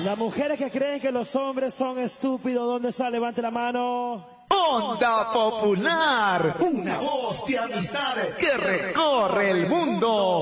Las mujeres que creen que los hombres son estúpidos, ¿dónde está? Levante la mano. Onda Popular, una voz de amistad que recorre el mundo.